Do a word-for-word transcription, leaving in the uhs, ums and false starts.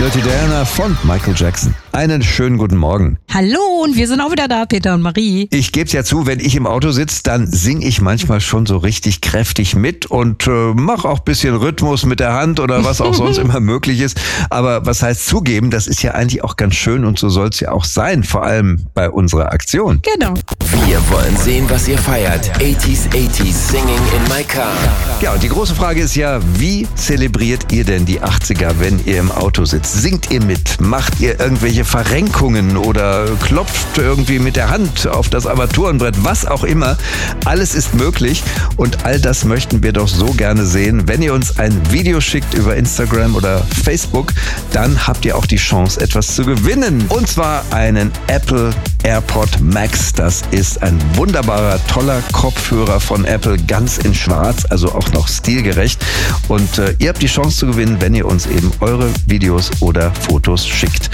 Dirty Diana von Michael Jackson. Einen schönen guten Morgen. Hallo, und wir sind auch wieder da, Peter und Marie. Ich gebe es ja zu, wenn ich im Auto sitze, dann singe ich manchmal schon so richtig kräftig mit und äh, mache auch ein bisschen Rhythmus mit der Hand oder was auch sonst immer möglich ist. Aber was heißt zugeben, das ist ja eigentlich auch ganz schön und so soll es ja auch sein, vor allem bei unserer Aktion. Genau. Wir wollen sehen, was ihr feiert. achtziger, achtziger, Singing in my car. Ja, und die große Frage ist ja, wie zelebriert ihr denn die achtziger, wenn ihr im Auto sitzt? Singt ihr mit? Macht ihr irgendwelche Verrenkungen oder klopft irgendwie mit der Hand auf das Armaturenbrett? Was auch immer. Alles ist möglich und all das möchten wir doch so gerne sehen. Wenn ihr uns ein Video schickt über Instagram oder Facebook, dann habt ihr auch die Chance, etwas zu gewinnen. Und zwar einen Apple AirPod Max. Das ist ein wunderbarer, toller Kopfhörer von Apple, ganz in schwarz, also auch noch stilgerecht. Und äh, ihr habt die Chance zu gewinnen, wenn ihr uns eben eure Videos oder Fotos schickt.